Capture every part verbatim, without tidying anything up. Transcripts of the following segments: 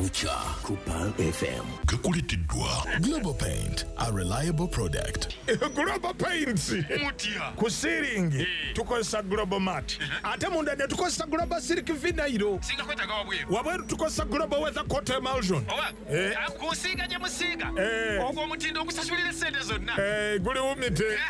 Kucha Kupal F M. Kakulitidwa. Global Paint, a reliable product. Global Paints. Mutia. Kusiringi. Tukosa Global Mat. Ate mundade tukosa Global Silk Vinyl. Singa kweta gawa bweru. Wabweru tukosa Global Weather Coat Emulsion. Owa. Eh. Kusiga je musiga. Eh. Ogwo mutindo okusasulira sente zonna. Eh, guli umite.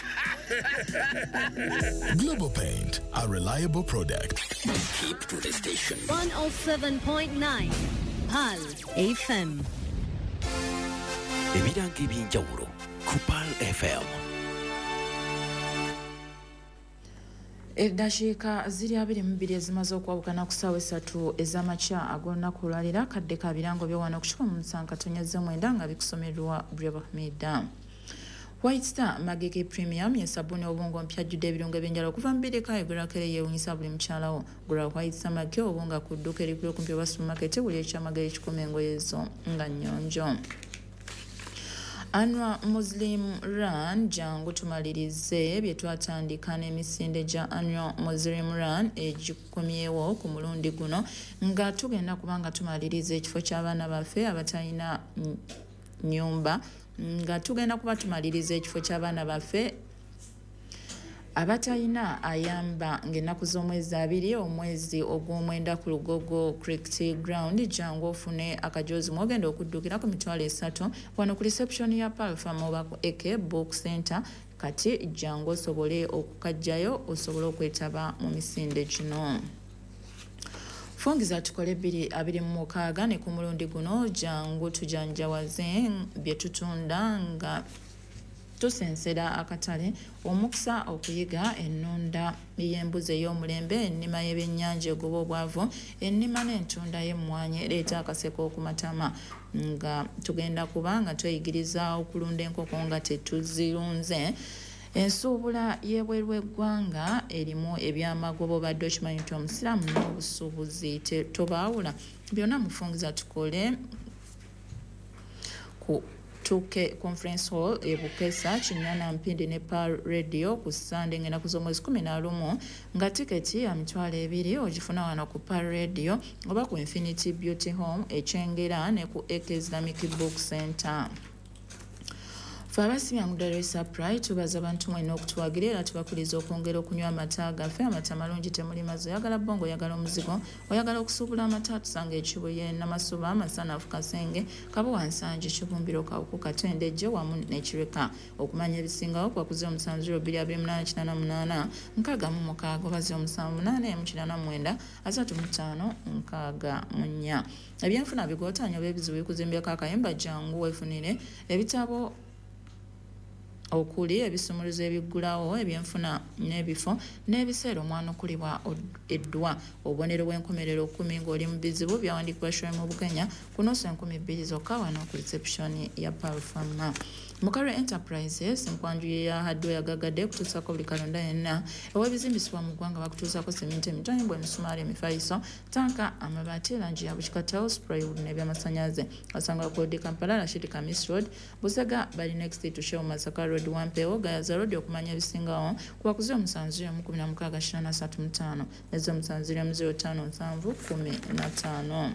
Global Paint, a reliable product. Keep to the station. one oh seven point nine Pal F M. Ebirango eby'enjawulo ku Pal F M. Eddakiika ziri abiri mu bbiri ezimaze okwawukana ku ssaawa essatu ez'amakya ag'olunaku olwalira kadde ka birango by'owano ku kikumi mu nsankatonnya ez'omwenda nga bikusomerwa Breva Hamida. White Star Magiki Premium ye sabuni obungo mpya jjudde ebirungo ebyenjala okuva mu bbiri kayigulakere yeewunyisa buli mukyalawo. Gula White Star Magiki obunga ku dduuka erikulu okumpi oba supermarket buli ekyamagero ekikumi engoye ezo nga nnyonjo. Annual Muslim Run jangu tumalirize bye twatandika n'emisinde gya Annual Muslim Run egikomyewo ku mulundi guno nga tugenda kubanga tumaliriza ekifo ky'abaana baffe abatalina nnyumba nga tugenda kuba tumaliriza ekifo ky'abaana baffe abatalina ayamba ng'ennaku z'omwezi abiri omwezi ogw'omwenda ku Lugogo Cricket Ground jangu ofune akajoozi mwogenda okuddukira ku mitwalo esatu wano ku reception ya Palfam oba Eke Book Center kati jangu osobole okukajjayo osobole okwetaba mu misinde gino. Fungiza tukole bbiri abiri mu mukaaga ne ku mulundi guno jangu tujanjawaze bye tutunda nga tusensera akatale omukisa okuyiga ennunda y'embuzi ey'omulembe ennima y'ebyennyanja egoba obwavu ennima n'entunda y'emmwanyi ereeta akaseko okumatama nga tugenda kuba nga tweyigiriza okulunda enkoko nga tetuzirunze. Ensuubula y'ebweru w'eggwanga erimu ebyamagoba obadde okimanyi nti omusiraamu n'obusuubuzi tobaawula byonna mufungiza tukole ku Tuke Conference Hall e Bukesa Kinyana Mpindi ne Pal Radio ku Sunday ng'ennaku z'omwezi kumi na lumu nga tiketi ya mitwalo ebiri ogifuna wano ku Pal Radio oba ku Infinity Beauty Home ekyengera ne ku Eke Islamic Book Center. Fabasi mudere supply tubaza abantu mwena okutuwagira era tubakuliza okwongera okunywa amata gaffe amata malungi temuli mazo yagala bongo yagala omuzigo oyagala okusuubula amata tusanga ekibuye n'amasuba amasanafu kasenge kabo wansanje kibumbiro kawuku katendejje wamu n'ekireka okumanya ebisingawo kwakuze omusanvu zero bbiri abiri munaana kinaana munaana nkaaga mu mukaaga obaze omusanvu munaana emu kinaana mwenda asatu mu ttaano nkaaga mu nnya. Ebyenfuna bigootanya b'ebizibu bikuzimbyako akayimba jangu weefunire ebitabo okuli ebisumuluzo ebiggulawo ebyenfuna n'ebifo n'ebiseera omwana okulibwa eddwa obubonero bw'enkomerero kumi ng'oli mu bizibu byawandiikibwa showe mu Bugenya kunosa enkumi bbiri zokka wano ku reception ya Palfama. Mukarwe Enterprises nkwanju ya haddo yagagadde kutuusako buli kalonda yenna ew'ebizimbisibwa mu ggwanga bakutuusako seminti emitoyimbo emisumaali emifaliso tanka amabaati langi ya bukikatawo spraywood n'ebyamasanyaze asanga kodi Kampala Rashid Kamis Road Busega bali next to Shehu Masaka Road Wampewo Gayaza Road okumanya ebisingawo kubakuze omusanzu ya mu kumi na mukaaga kinaana asatu mu ttaano nezo omusanzu ya mu zero ttaano nsanvu kumi na ttaano.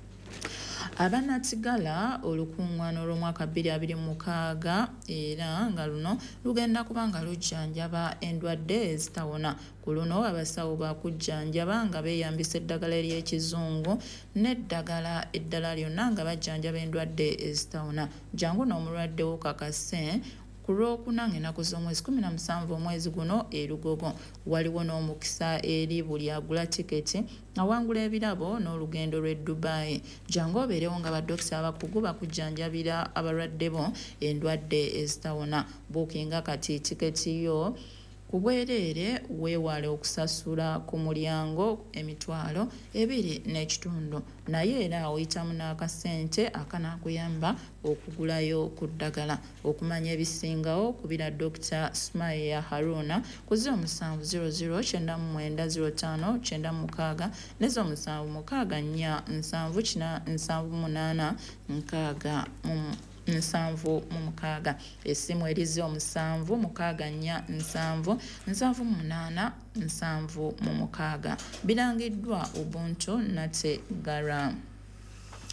Abanatigala olukungaana olw'omwaka bbiri abiri mu mukaaga era nga luno lugenda kuba nga lujjanjaba endwadde ezitawona. Ku luno abasawo bakujjanjaba nga beeyambisa eddagala ery'ekizungu n'eddagala eddala lyonna nga bajjanjaba endwadde ezitawona. Jangu n'omulwadde w'okakase ku lwokuna ng'ennaku z'omwezi kumi na musanvu omwezi guno e Lugogo waliwo n'omukisa eri buli agula tiketi awangula ebirabo n'olugendo lw'e Dubai. Jangu obeerewo nga baddokita abakugu bakujjanjabira abalwadde bo endwadde ezitawona. Buukinga kati tiketi yo ku bwereere weewale okusasula ku mulyango emitwalo ebiri n'ekitundu naye era oyitamu n'akasente akanaakuyamba okugulayo ku ddagala. Okumanya ebisingawo kubira Dokita Smaya Haruna ku ziro musanvu zero zero kyenda mu mwenda zero ttaano kyenda mu mukaaga ne zo musanvu mukaaga nnya nsanvu kina nsanvu munaana nkaaga nsanvu mu mukaaga. Essimu erize omusanvu mukaaga nnya nsanvu nsanvu munaana nsanvu mu mukaaga. Birangiddwa Ubuntu Nate Gara.